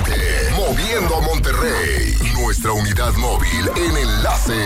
Norte, moviendo a Monterrey. Nuestra unidad móvil en Enlace.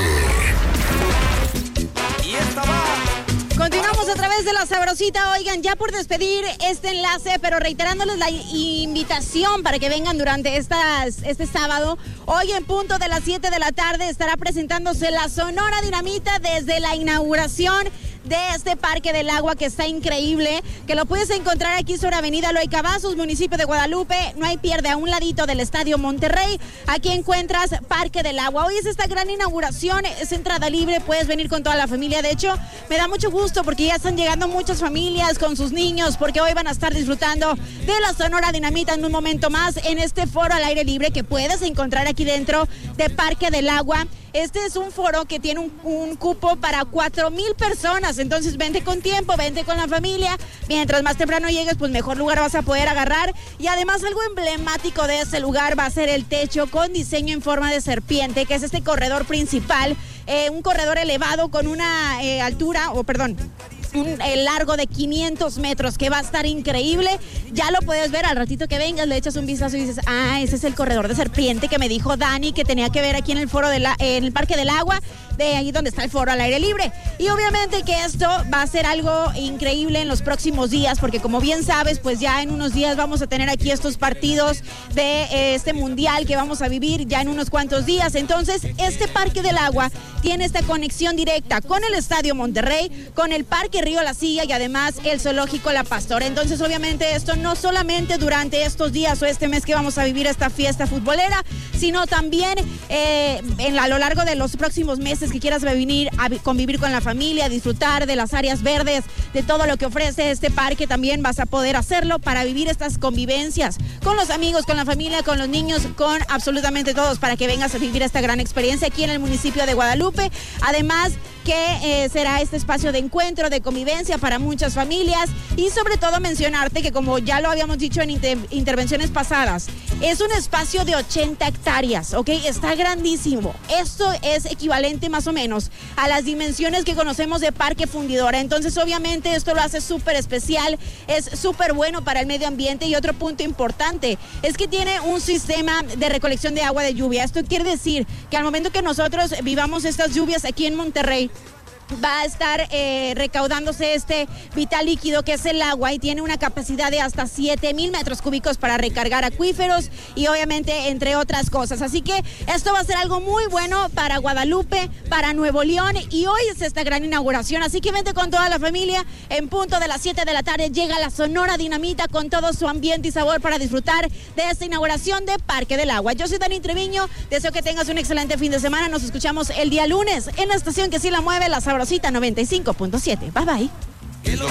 Y esta va. Continuamos a través de La Sabrosita. Oigan, ya por despedir este enlace, pero reiterándoles la invitación para que vengan durante este sábado. Hoy en punto de las 7 de la tarde estará presentándose la Sonora Dinamita desde la inauguración de este Parque del Agua, que está increíble, que lo puedes encontrar aquí sobre Avenida Eloy Cavazos, municipio de Guadalupe. No hay pierde, a un ladito del Estadio Monterrey. Aquí encuentras Parque del Agua. Hoy es esta gran inauguración, es entrada libre, puedes venir con toda la familia. De hecho, me da mucho gusto porque ya están llegando muchas familias con sus niños, porque hoy van a estar disfrutando de la Sonora Dinamita en un momento más en este foro al aire libre que puedes encontrar aquí dentro de Parque del Agua. Este es un foro que tiene un cupo para 4,000 personas, entonces vente con tiempo, vente con la familia. Mientras más temprano llegues, pues mejor lugar vas a poder agarrar. Y además algo emblemático de este lugar va a ser el techo con diseño en forma de serpiente, que es este corredor principal, un corredor elevado con una un largo de 500 metros, que va a estar increíble. Ya lo puedes ver al ratito que vengas, le echas un vistazo y dices, ese es el corredor de serpiente que me dijo Dani que tenía que ver aquí en el foro en el Parque del Agua, de ahí donde está el foro al aire libre. Y obviamente que esto va a ser algo increíble en los próximos días, porque como bien sabes, pues ya en unos días vamos a tener aquí estos partidos de este mundial que vamos a vivir ya en unos cuantos días. Entonces, este Parque del Agua tiene esta conexión directa con el Estadio Monterrey, con el Parque Río La Silla y además el Zoológico La Pastora. Entonces, obviamente, esto no solamente durante estos días o este mes que vamos a vivir esta fiesta futbolera, sino también a lo largo de los próximos meses que quieras venir a convivir con la familia, disfrutar de las áreas verdes, de todo lo que ofrece este parque. También vas a poder hacerlo para vivir estas convivencias con los amigos, con la familia, con los niños, con absolutamente todos, para que vengas a vivir esta gran experiencia aquí en el municipio de Guadalupe. Además que será este espacio de encuentro, de convivencia para muchas familias, y sobre todo mencionarte que, como ya lo habíamos dicho en intervenciones pasadas, es un espacio de 80 hectáreas, ¿ok? Está grandísimo. Esto es equivalente más o menos a las dimensiones que conocemos de Parque Fundidora. Entonces, obviamente, esto lo hace súper especial, es súper bueno para el medio ambiente. Y otro punto importante es que tiene un sistema de recolección de agua de lluvia. Esto quiere decir que al momento que nosotros vivamos estas lluvias aquí en Monterrey, va a estar recaudándose este vital líquido que es el agua, y tiene una capacidad de hasta 7,000 metros cúbicos para recargar acuíferos y obviamente entre otras cosas. Así que esto va a ser algo muy bueno para Guadalupe, para Nuevo León, y hoy es esta gran inauguración. Así que vente con toda la familia. En punto de las 7 de la tarde llega la Sonora Dinamita con todo su ambiente y sabor para disfrutar de esta inauguración de Parque del Agua. Yo soy Dani Treviño, deseo que tengas un excelente fin de semana. Nos escuchamos el día lunes en la estación que sí la mueve, La Sabrosita 95.7. Bye bye.